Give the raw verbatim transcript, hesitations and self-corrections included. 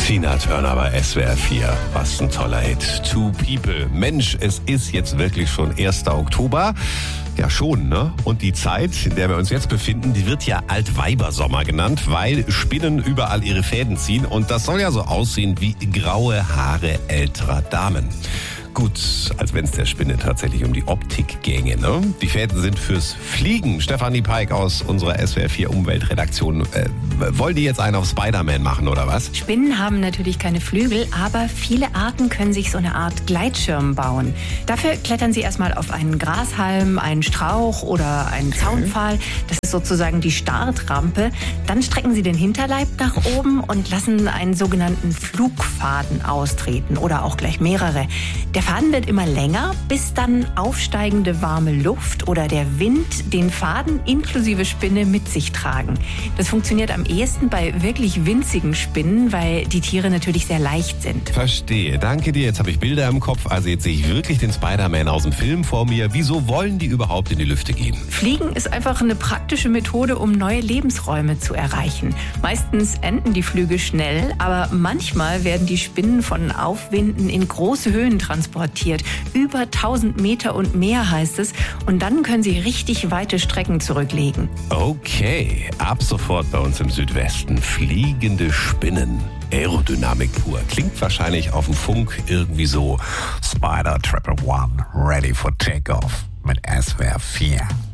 Tina Turner bei S W R vier. Was ein toller Hit. Two People. Mensch, es ist jetzt wirklich schon erster Oktober. Ja, schon, ne? Und die Zeit, in der wir uns jetzt befinden, die wird ja Altweibersommer genannt, weil Spinnen überall ihre Fäden ziehen. Und das soll ja so aussehen wie graue Haare älterer Damen. Gut, als wenn es der Spinne tatsächlich um die Optik ginge, ne? Die Fäden sind fürs Fliegen. Stefanie Peik aus unserer S W R vier Umweltredaktion. Äh, wollen die jetzt einen auf Spider-Man machen, oder was? Spinnen haben natürlich keine Flügel, aber viele Arten können sich so eine Art Gleitschirm bauen. Dafür klettern sie erstmal auf einen Grashalm, einen Strauch oder einen okay. Zaunpfahl. Das ist sozusagen die Startrampe. Dann strecken sie den Hinterleib nach oben und lassen einen sogenannten Flugfaden austreten oder auch gleich mehrere. Der Faden wird immer länger, bis dann aufsteigende warme Luft oder der Wind den Faden inklusive Spinne mit sich tragen. Das funktioniert am ehesten bei wirklich winzigen Spinnen, weil die Tiere natürlich sehr leicht sind. Verstehe. Danke dir. Jetzt habe ich Bilder im Kopf. Also jetzt sehe ich wirklich den Spider-Man aus dem Film vor mir. Wieso wollen die überhaupt in die Lüfte gehen? Fliegen ist einfach eine praktische Methode, um neue Lebensräume zu erreichen. Meistens enden die Flüge schnell, aber manchmal werden die Spinnen von Aufwinden in große Höhen transportiert. Über tausend Meter und mehr heißt es. Und dann können sie richtig weite Strecken zurücklegen. Okay, ab sofort bei uns im Südwesten fliegende Spinnen. Aerodynamik pur. Klingt wahrscheinlich auf dem Funk irgendwie so. Spider Triple One, ready for takeoff mit S W R vier.